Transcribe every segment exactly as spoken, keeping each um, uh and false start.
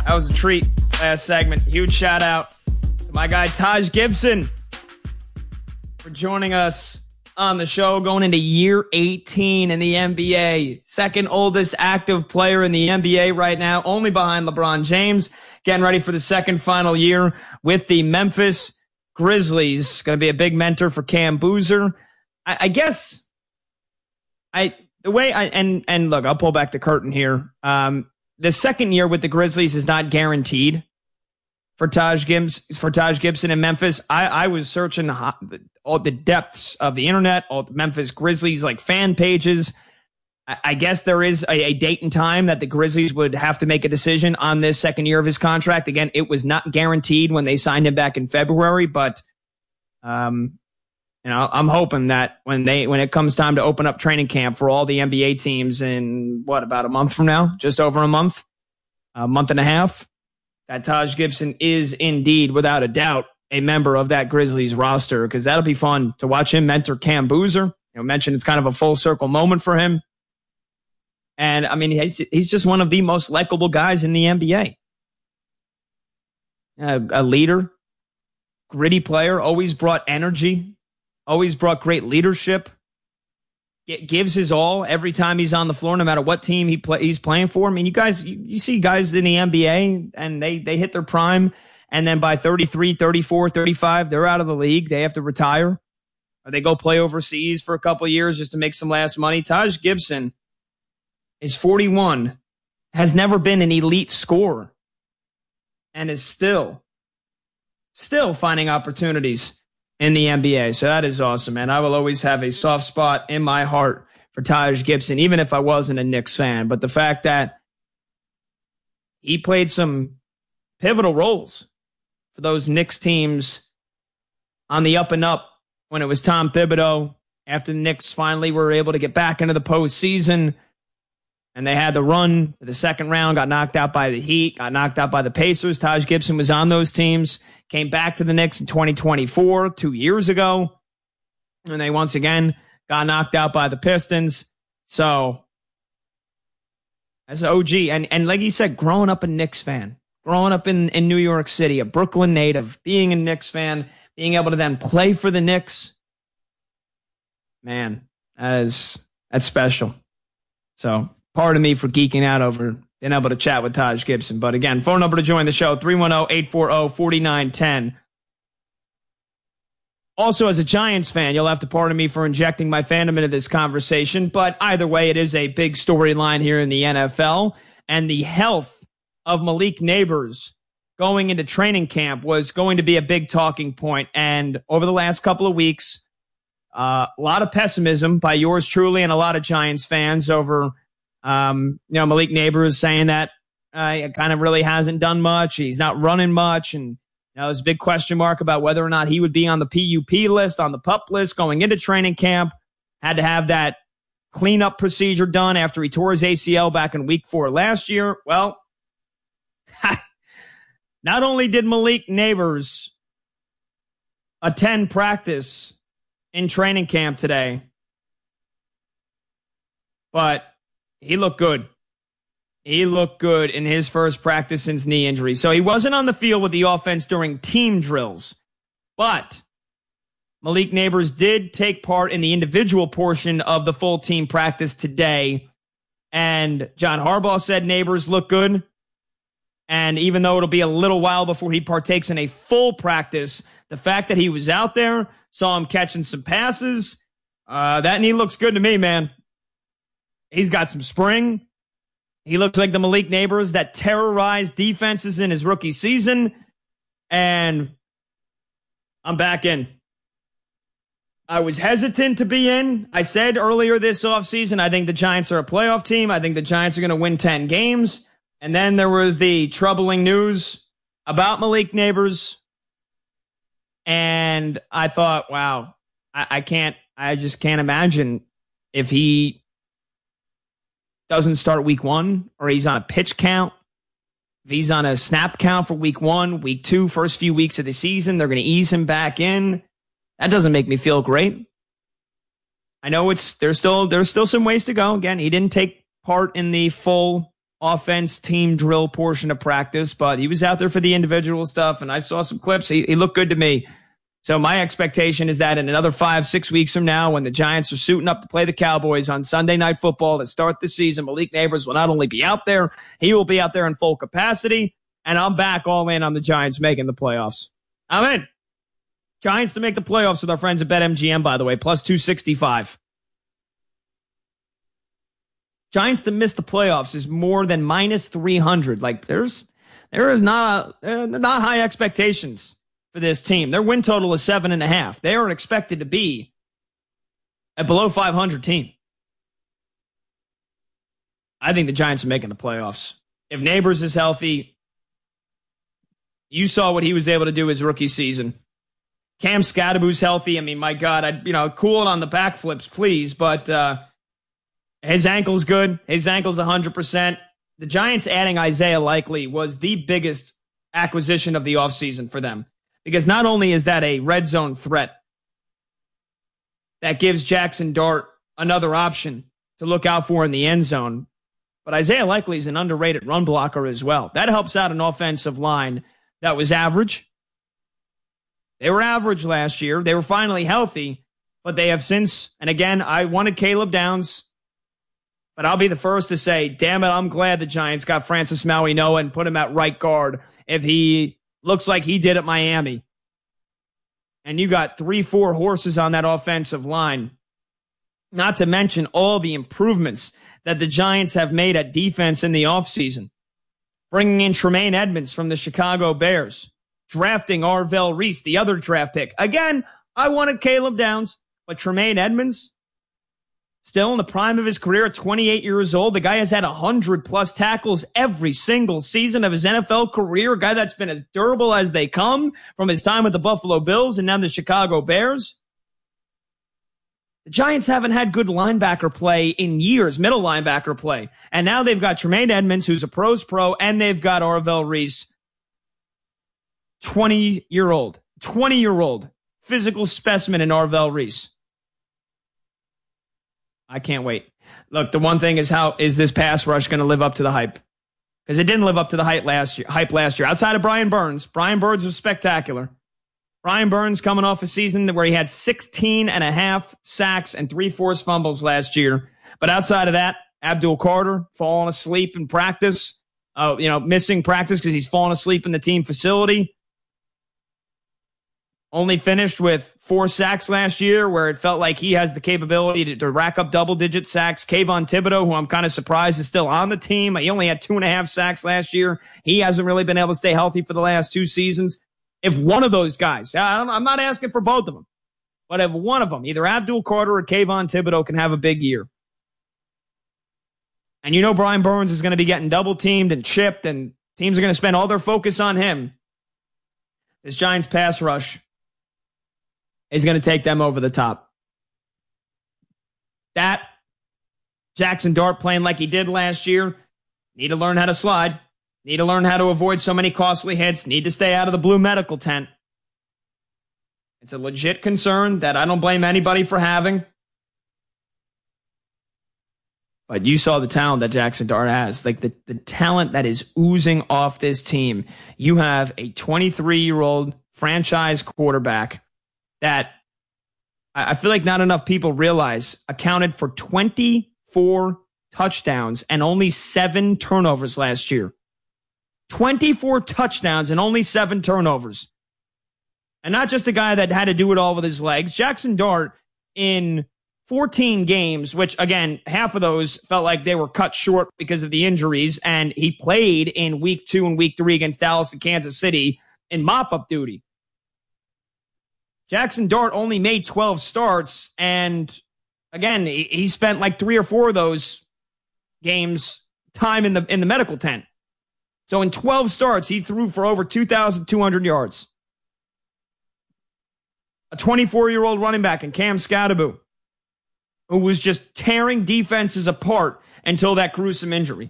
That was a treat. Last segment. Huge shout out to my guy Taj Gibson for joining us on the show, going into year eighteen in the N B A. Second oldest active player in the N B A right now, only behind LeBron James. Getting ready for the second final year with the Memphis Grizzlies. Going to be a big mentor for Cam Boozer. I, I guess I the way I and and look, I'll pull back the curtain here. Um, the second year with the Grizzlies is not guaranteed for Taj Gibbs for Taj Gibson in Memphis. I, I was searching all the depths of the internet, all the Memphis Grizzlies like fan pages. I, I guess there is a, a date and time that the Grizzlies would have to make a decision on this second year of his contract. Again, it was not guaranteed when they signed him back in February, but um, you know, I'm hoping that when they when it comes time to open up training camp for all the N B A teams in what about a month from now, just over a month, a month and a half, that Taj Gibson is indeed, without a doubt, a member of that Grizzlies roster, because that'll be fun to watch him mentor Cam Boozer. You know, mentioned it's kind of a full circle moment for him. And I mean, he's, he's just one of the most likable guys in the N B A. A, a leader, gritty player, always brought energy, always brought great leadership. It gives his all every time he's on the floor, no matter what team he play, he's playing for. I mean, you guys, you, you see guys in the N B A and they, they hit their prime. And then by thirty-three, thirty-four, thirty-five, they're out of the league. They have to retire or they go play overseas for a couple of years just to make some last money. Taj Gibson is forty-one, has never been an elite scorer, and is still, still finding opportunities in the N B A. So that is awesome, man. I will always have a soft spot in my heart for Taj Gibson, even if I wasn't a Knicks fan. But the fact that he played some pivotal roles for those Knicks teams on the up and up when it was Tom Thibodeau, after the Knicks finally were able to get back into the postseason and they had the run to the second round, got knocked out by the Heat, got knocked out by the Pacers. Taj Gibson was on those teams. Came back to the Knicks in twenty twenty-four, two years ago. And they once again got knocked out by the Pistons. So, as an O G, and, and like you said, growing up a Knicks fan, growing up in, in New York City, a Brooklyn native, being a Knicks fan, being able to then play for the Knicks, man, that is, that's special. So, pardon me for geeking out over being able to chat with Taj Gibson. But again, phone number to join the show, three one zero, eight four zero, four nine one zero. Also, as a Giants fan, you'll have to pardon me for injecting my fandom into this conversation. But either way, it is a big storyline here in the N F L. And the health of Malik Nabers going into training camp was going to be a big talking point. And over the last couple of weeks, uh, a lot of pessimism by yours truly and a lot of Giants fans over Um, you know, Malik Nabers saying that uh, he kind of really hasn't done much. He's not running much. And you know, there's a big question mark about whether or not he would be on the P U P list, on the PUP list going into training camp. Had to have that cleanup procedure done after he tore his A C L back in week four last year. Well, not only did Malik Nabers attend practice in training camp today, but he looked good. He looked good in his first practice since knee injury. So he wasn't on the field with the offense during team drills. But Malik Nabers did take part in the individual portion of the full team practice today. And John Harbaugh said Nabers looked good. And even though it'll be a little while before he partakes in a full practice, the fact that he was out there, saw him catching some passes, uh, that knee looks good to me, man. He's got some spring. He looks like the Malik Nabers that terrorized defenses in his rookie season. And I'm back in. I was hesitant to be in. I said earlier this offseason, I think the Giants are a playoff team. I think the Giants are going to win ten games. And then there was the troubling news about Malik Nabers. And I thought, wow, I, I can't, I just can't imagine if he doesn't start week one, or he's on a pitch count. If he's on a snap count for week one, week two, first few weeks of the season, they're going to ease him back in. That doesn't make me feel great. I know it's there's still there's still some ways to go. Again, he didn't take part in the full offense team drill portion of practice, but he was out there for the individual stuff, and I saw some clips. He, he looked good to me. So my expectation is that in another five, six weeks from now, when the Giants are suiting up to play the Cowboys on Sunday Night Football to start the season, Malik Neighbors will not only be out there, he will be out there in full capacity, and I'm back all in on the Giants making the playoffs. I'm in. Giants to make the playoffs with our friends at BetMGM, by the way, plus two sixty-five. Giants to miss the playoffs is more than minus three hundred. Like, there's, there is not, uh, not high expectations for this team. Their win total is seven and a half. They are expected to be a below five hundred team. I think the Giants are making the playoffs. If Neighbors is healthy, you saw what he was able to do his rookie season. Cam Scadaboo's healthy. I mean, my God, I'd, you know, cool it on the backflips, please. But uh, his ankle's good. His ankle's one hundred percent. The Giants adding Isaiah Likely was the biggest acquisition of the offseason for them. Because not only is that a red zone threat that gives Jackson Dart another option to look out for in the end zone, but Isaiah Likely is an underrated run blocker as well. That helps out an offensive line that was average. They were average last year. They were finally healthy, but they have since, and again, I wanted Caleb Downs, but I'll be the first to say, damn it, I'm glad the Giants got Francis Maui-Noa and put him at right guard if he looks like he did at Miami. And you got three, four horses on that offensive line. Not to mention all the improvements that the Giants have made at defense in the offseason. Bringing in Tremaine Edmonds from the Chicago Bears. Drafting Arvell Reese, the other draft pick. Again, I wanted Caleb Downs, but Tremaine Edmonds, still in the prime of his career at twenty-eight years old. The guy has had one hundred plus tackles every single season of his N F L career. A guy that's been as durable as they come from his time with the Buffalo Bills and now the Chicago Bears. The Giants haven't had good linebacker play in years, middle linebacker play. And now they've got Tremaine Edmonds, who's a pro's pro, and they've got Arvell Reese, twenty-year-old, twenty-year-old physical specimen in Arvell Reese. I can't wait. Look, the one thing is, how is this pass rush going to live up to the hype? Because it didn't live up to the hype last year. Hype last year. Outside of Brian Burns, Brian Burns was spectacular. Brian Burns coming off a season where he had sixteen and a half sacks and three forced fumbles last year. But outside of that, Abdul Carter falling asleep in practice. Uh, you know, missing practice because he's fallen asleep in the team facility. Only finished with four sacks last year, where it felt like he has the capability to, to rack up double-digit sacks. Kayvon Thibodeau, who I'm kind of surprised is still on the team. He only had two and a half sacks last year. He hasn't really been able to stay healthy for the last two seasons. If one of those guys, I don't, I'm not asking for both of them, but if one of them, either Abdul Carter or Kayvon Thibodeau, can have a big year. And you know Brian Burns is going to be getting double-teamed and chipped, and teams are going to spend all their focus on him. This Giants pass rush is going to take them over the top. That, Jackson Dart playing like he did last year, need to learn how to slide, need to learn how to avoid so many costly hits, need to stay out of the blue medical tent. It's a legit concern that I don't blame anybody for having. But you saw the talent that Jackson Dart has, like the, the talent that is oozing off this team. You have a twenty-three-year-old franchise quarterback that I feel like not enough people realize accounted for twenty-four touchdowns and only seven turnovers last year. twenty-four touchdowns and only seven turnovers. And not just a guy that had to do it all with his legs. Jackson Dart in fourteen games, which again, half of those felt like they were cut short because of the injuries, and he played in week two and week three against Dallas and Kansas City in mop-up duty. Jackson Dart only made twelve starts, and again, he, he spent like three or four of those games time in the in the medical tent. So in twelve starts, he threw for over two thousand two hundred yards. A twenty-four-year-old running back in Cam Scadaboo, who was just tearing defenses apart until that gruesome injury.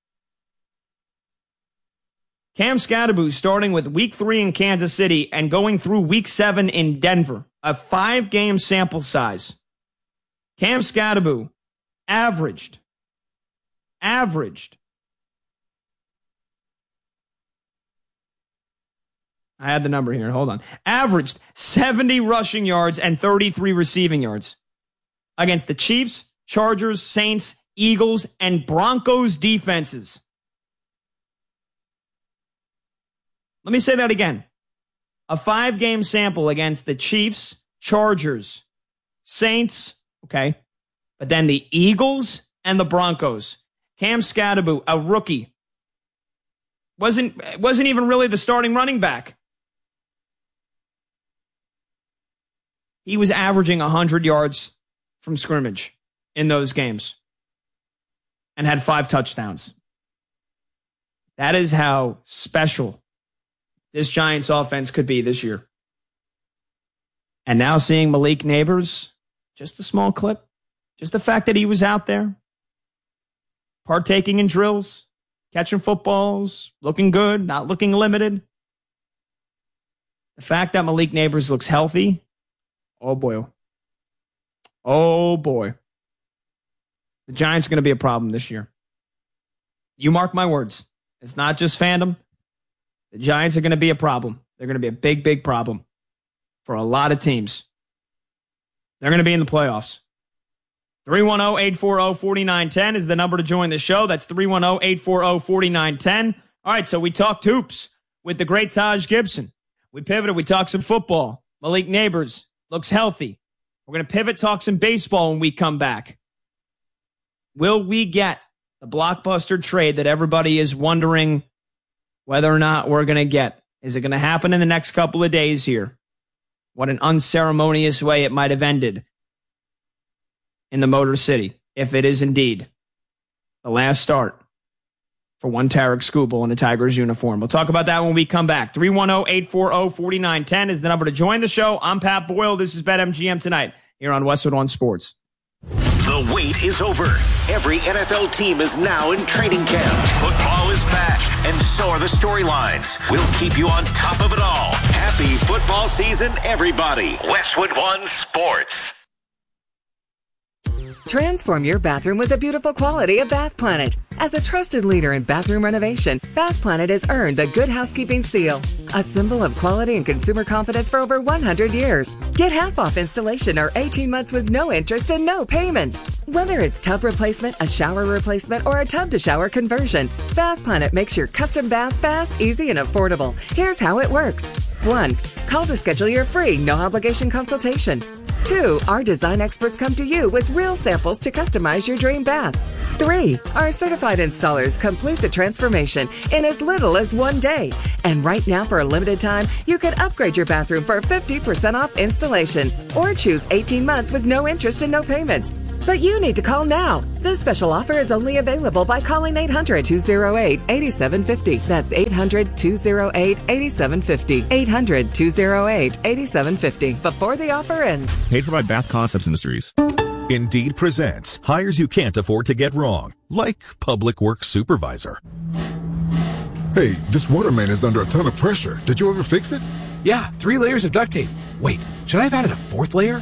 Cam Scadaboo starting with week three in Kansas City and going through week seven in Denver, a five-game sample size. Cam Scadaboo averaged, averaged I had the number here. Hold on. Averaged seventy rushing yards and thirty-three receiving yards against the Chiefs, Chargers, Saints, Eagles, and Broncos defenses. Let me say that again. A five-game sample against the Chiefs, Chargers, Saints, okay, but then the Eagles and the Broncos. Cam Scadaboo, a rookie, wasn't wasn't even really the starting running back. He was averaging one hundred yards from scrimmage in those games and had five touchdowns. That is how special this Giants offense could be this year. And now seeing Malik Nabers, just a small clip, just the fact that he was out there, partaking in drills, catching footballs, looking good, not looking limited. The fact that Malik Nabers looks healthy, oh boy. Oh boy. The Giants are going to be a problem this year. You mark my words. It's not just fandom. The Giants are going to be a problem. They're going to be a big, big problem for a lot of teams. They're going to be in the playoffs. three one zero, eight four zero, four nine one zero is the number to join the show. That's three one zero, eight four zero, four nine one zero. All right, so we talked hoops with the great Taj Gibson. We pivoted. We talked some football. Malik Nabers looks healthy. We're going to pivot, talk some baseball when we come back. Will we get the blockbuster trade that everybody is wondering whether or not we're going to get? Is it going to happen in the next couple of days here? What an unceremonious way it might have ended in the Motor City, if it is indeed the last start for one Tarek Skubal in a Tigers uniform. We'll talk about that when we come back. three one zero, eight four zero, four nine one zero is the number to join the show. I'm Pat Boyle. This is BetMGM Tonight here on Westwood One Sports. The wait is over. Every N F L team is now in training camp. Football is back, and so are the storylines. We'll keep you on top of it all. Happy football season, everybody. Westwood One Sports. Transform your bathroom with the beautiful quality of Bath Planet. As a trusted leader in bathroom renovation, Bath Planet has earned the Good Housekeeping seal, a symbol of quality and consumer confidence for over one hundred years. Get half off installation or eighteen months with no interest and no payments. Whether it's tub replacement, a shower replacement, or a tub-to-shower conversion, Bath Planet makes your custom bath fast, easy, and affordable. Here's how it works. One, call to schedule your free, no-obligation consultation. Two, our design experts come to you with real samples to customize your dream bath. Three, our certified installers complete the transformation in as little as one day. And right now, for a limited time, you can upgrade your bathroom for fifty percent off installation or choose eighteen months with no interest and no payments. But you need to call now. This special offer is only available by calling eight hundred, two oh eight, eight seven five oh. That's eight hundred, two oh eight, eight seven five oh. eight hundred, two oh eight, eight seven five oh. Before the offer ends. Paid for by Bath Concepts Industries. Indeed presents hires you can't afford to get wrong, like public works supervisor. Hey, this water main is under a ton of pressure. Did you ever fix it? Yeah, three layers of duct tape. Wait, should I have added a fourth layer?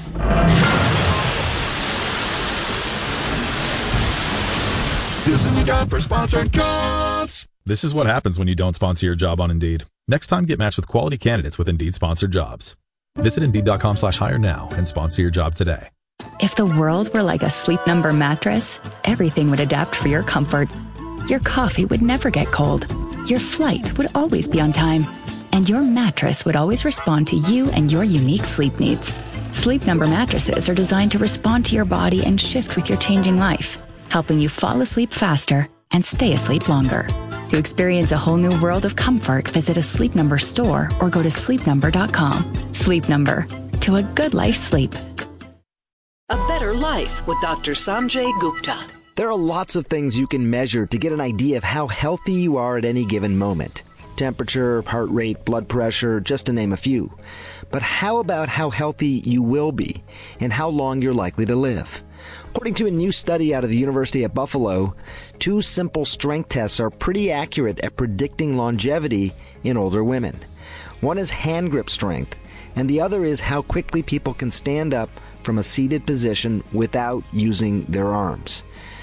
This is a job for sponsored jobs. This is what happens when you don't sponsor your job on Indeed. Next time, get matched with quality candidates with Indeed sponsored jobs. Visit Indeed.com slash hire now and sponsor your job today. If the world were like a Sleep Number mattress, everything would adapt for your comfort. Your coffee would never get cold. Your flight would always be on time. And your mattress would always respond to you and your unique sleep needs. Sleep Number mattresses are designed to respond to your body and shift with your changing life, helping you fall asleep faster and stay asleep longer. To experience a whole new world of comfort, visit a Sleep Number store or go to sleep number dot com. Sleep Number. To a good life sleep. A Better Life with Doctor Sanjay Gupta. There are lots of things you can measure to get an idea of how healthy you are at any given moment. Temperature, heart rate, blood pressure, just to name a few. But how about how healthy you will be and how long you're likely to live? According to a new study out of the University at Buffalo, two simple strength tests are pretty accurate at predicting longevity in older women. One is hand grip strength, and the other is how quickly people can stand up from a seated position without using their arms.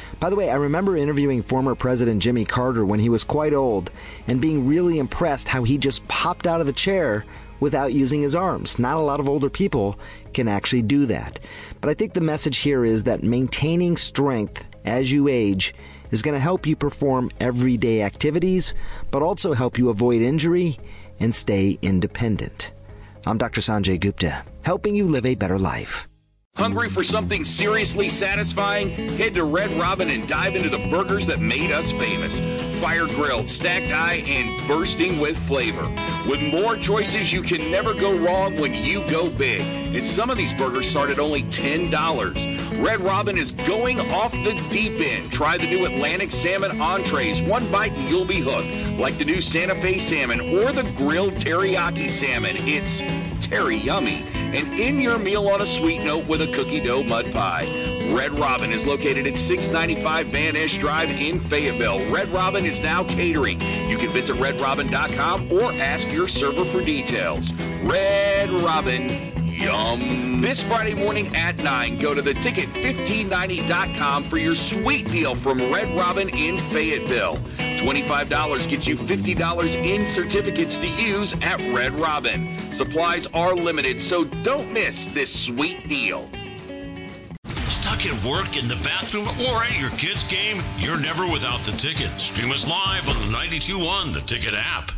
By the way, I remember interviewing former President Jimmy Carter when he was quite old and being really impressed how he just popped out of the chair without using his arms. Not a lot of older people can actually do that. But I think the message here is that maintaining strength as you age is going to help you perform everyday activities, but also help you avoid injury and stay independent. I'm Doctor Sanjay Gupta, helping you live a better life. Hungry for something seriously satisfying? Head to Red Robin and dive into the burgers that made us famous. Fire-grilled, stacked eye, and bursting with flavor. With more choices, you can never go wrong when you go big. And some of these burgers start at only ten dollars. Red Robin is going off the deep end. Try the new Atlantic salmon entrees. One bite and you'll be hooked. Like the new Santa Fe salmon or the grilled teriyaki salmon. It's terry yummy. And end your meal on a sweet note with a cookie dough mud pie. Red Robin is located at six ninety-five Van Ness Drive in Fayetteville. Red Robin is now catering. You can visit red robin dot com or ask your server for details. Red Robin, yum. This Friday morning at nine, go to the ticket fifteen ninety dot com for your sweet deal from Red Robin in Fayetteville. twenty-five dollars gets you fifty dollars in certificates to use at Red Robin. Supplies are limited, so don't miss this sweet deal. Stuck at work, in the bathroom, or at your kid's game? You're never without the Ticket. Stream us live on the ninety-two point one The Ticket app.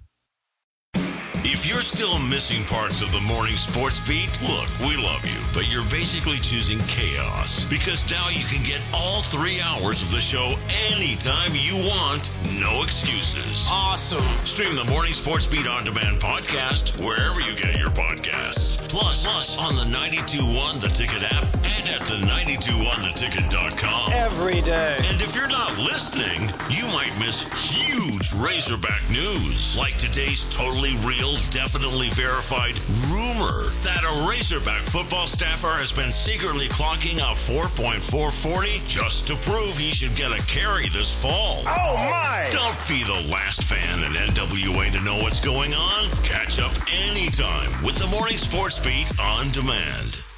If you're still missing parts of the morning sports beat, look, we love you, but you're basically choosing chaos. Because now you can get all three hours of the show anytime you want. No excuses. Awesome. Stream the Morning Sports Beat On Demand podcast wherever you get your podcasts. Plus, plus on the ninety-two point one The Ticket app and at the ninety-two point one the ticket dot com. Every day. And if you're not listening, you might miss huge Razorback news. Like today's totally real, definitely verified rumor that a Razorback football staffer has been secretly clocking a four point four forty just to prove he should get a carry this fall. Oh, my! Don't be the last fan in N W A to know what's going on. Catch up anytime with the Morning Sports Beat On Demand.